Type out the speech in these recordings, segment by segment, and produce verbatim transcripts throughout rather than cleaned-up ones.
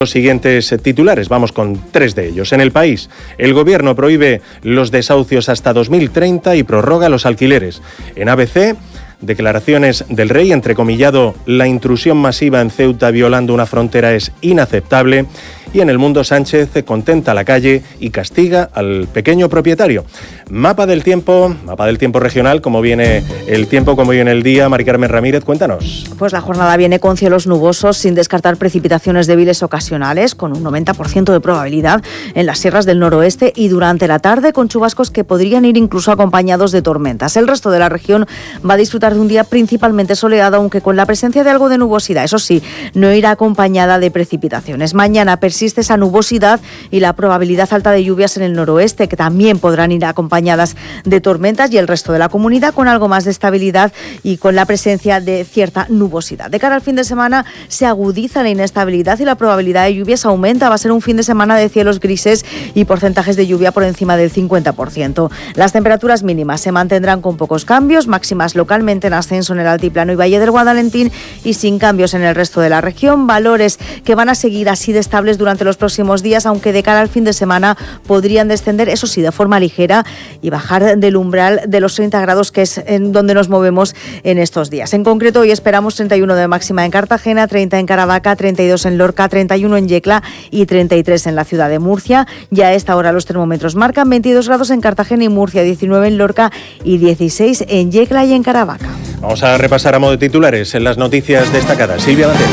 Los siguientes titulares, vamos con tres de ellos. En El País, el Gobierno prohíbe los desahucios hasta dos mil treinta y prorroga los alquileres. En A B C, declaraciones del Rey, entrecomillado, la intrusión masiva en Ceuta violando una frontera es inaceptable. Y en El Mundo, Sánchez contenta a la calle y castiga al pequeño propietario. Mapa del tiempo, mapa del tiempo regional, cómo viene el tiempo, cómo viene el día. Mari Carmen Ramírez, cuéntanos. Pues la jornada viene con cielos nubosos, sin descartar precipitaciones débiles ocasionales, con un noventa por ciento de probabilidad en las sierras del noroeste, y durante la tarde con chubascos que podrían ir incluso acompañados de tormentas. El resto de la región va a disfrutar de un día principalmente soleado, aunque con la presencia de algo de nubosidad. Eso sí, no irá acompañada de precipitaciones. Mañana persiste esa nubosidad y la probabilidad alta de lluvias en el noroeste, que también podrán ir acompañadas de tormentas, y el resto de la comunidad con algo más de estabilidad y con la presencia de cierta nubosidad. De cara al fin de semana se agudiza la inestabilidad y la probabilidad de lluvias aumenta. Va a ser un fin de semana de cielos grises y porcentajes de lluvia por encima del cincuenta por ciento. Las temperaturas mínimas se mantendrán con pocos cambios, máximas localmente en ascenso en el altiplano y Valle del Guadalentín, y sin cambios en el resto de la región. Valores que van a seguir así de estables durante los próximos días, aunque de cara al fin de semana podrían descender, eso sí, de forma ligera, y bajar del umbral de los treinta grados, que es en donde nos movemos en estos días. En concreto, hoy esperamos treinta y uno de máxima en Cartagena, treinta en Caravaca, treinta y dos en Lorca, treinta y uno en Yecla y treinta y tres en la ciudad de Murcia. Ya a esta hora los termómetros marcan veintidós grados en Cartagena y Murcia, diecinueve en Lorca y dieciséis en Yecla y en Caravaca. Vamos a repasar a modo de titulares en las noticias destacadas. Silvia Batero.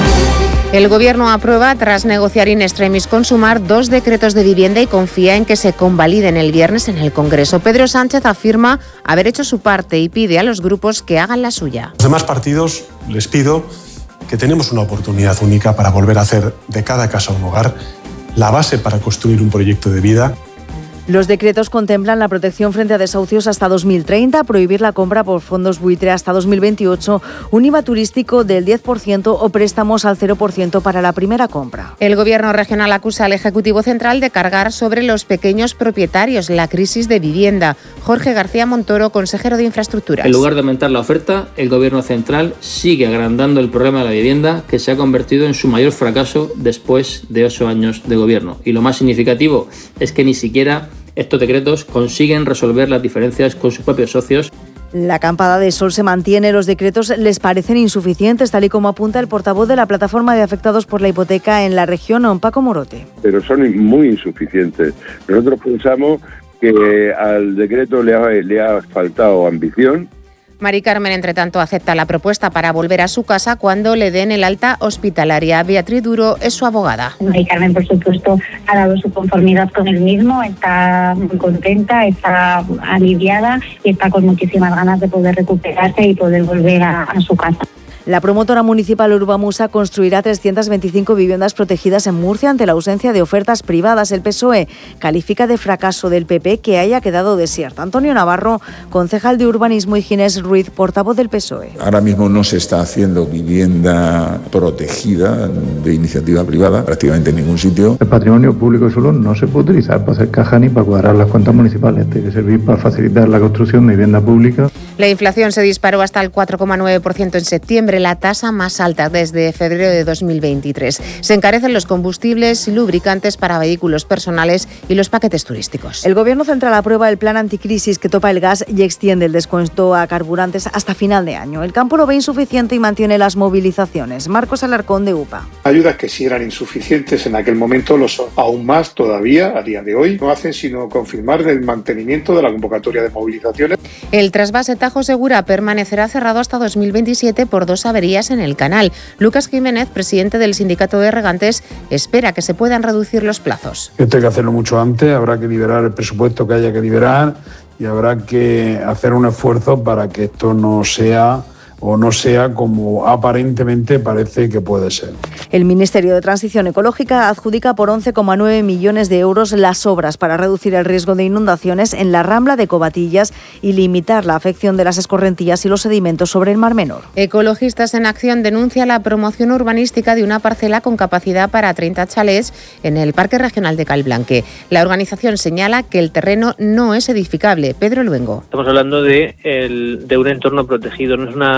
El Gobierno aprueba, tras negociar in extremis con Sumar, dos decretos de vivienda y confía en que se convaliden el viernes en el Congreso. Pedro Sánchez afirma haber hecho su parte y pide a los grupos que hagan la suya. A los demás partidos les pido que tenemos una oportunidad única para volver a hacer de cada casa un hogar, la base para construir un proyecto de vida. Los decretos contemplan la protección frente a desahucios hasta dos mil treinta, prohibir la compra por fondos buitre hasta dos mil veintiocho, un I V A turístico del diez por ciento o préstamos al cero por ciento para la primera compra. El Gobierno regional acusa al Ejecutivo Central de cargar sobre los pequeños propietarios la crisis de vivienda. Jorge García Montoro, consejero de Infraestructuras. En lugar de aumentar la oferta, el Gobierno central sigue agrandando el problema de la vivienda, que se ha convertido en su mayor fracaso después de ocho años de gobierno. Y lo más significativo es que ni siquiera estos decretos consiguen resolver las diferencias con sus propios socios. La acampada de sol se mantiene. Los decretos les parecen insuficientes, tal y como apunta el portavoz de la plataforma de afectados por la hipoteca en la región, don Paco Morote. Pero son muy insuficientes. Nosotros pensamos que al decreto le ha, le ha faltado ambición. Mari Carmen, entre tanto, acepta la propuesta para volver a su casa cuando le den el alta hospitalaria. Beatriz Duro es su abogada. Mari Carmen, por supuesto, ha dado su conformidad con el mismo, está muy contenta, está aliviada y está con muchísimas ganas de poder recuperarse y poder volver a, a su casa. La promotora municipal Urbamusa construirá trescientas veinticinco viviendas protegidas en Murcia ante la ausencia de ofertas privadas. El P S O E califica de fracaso del P P que haya quedado desierta. Antonio Navarro, concejal de Urbanismo, y Ginés Ruiz, portavoz del P S O E. Ahora mismo no se está haciendo vivienda protegida de iniciativa privada, prácticamente en ningún sitio. El patrimonio público solo no se puede utilizar para hacer caja ni para cuadrar las cuentas municipales. Tiene que servir para facilitar la construcción de vivienda pública. La inflación se disparó hasta el cuatro coma nueve por ciento en septiembre, la tasa más alta desde febrero de dos mil veintitrés. Se encarecen los combustibles y lubricantes para vehículos personales y los paquetes turísticos. El Gobierno central aprueba el plan anticrisis que topa el gas y extiende el descuento a carburantes hasta final de año. El campo lo ve insuficiente y mantiene las movilizaciones. Marcos Alarcón, de U P A. Ayudas que sí eran insuficientes en aquel momento lo son aún más todavía a día de hoy. No hacen sino confirmar el mantenimiento de la convocatoria de movilizaciones. El trasvase Tajo Segura permanecerá cerrado hasta dos mil veintisiete por dos averías en el canal. Lucas Jiménez, presidente del Sindicato de Regantes, espera que se puedan reducir los plazos. Esto hay que hacerlo mucho antes, habrá que liberar el presupuesto que haya que liberar y habrá que hacer un esfuerzo para que esto no sea o no sea como aparentemente parece que puede ser. El Ministerio de Transición Ecológica adjudica por once coma nueve millones de euros las obras para reducir el riesgo de inundaciones en la Rambla de Covatillas y limitar la afección de las escorrentías y los sedimentos sobre el Mar Menor. Ecologistas en Acción denuncia la promoción urbanística de una parcela con capacidad para treinta chalés en el Parque Regional de Calblanque. La organización señala que el terreno no es edificable. Pedro Luengo. Estamos hablando de, el, de un entorno protegido, no es una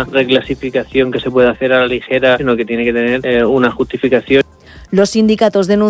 reclasificación que se puede hacer a la ligera, sino que tiene que tener eh, una justificación. Los sindicatos denuncian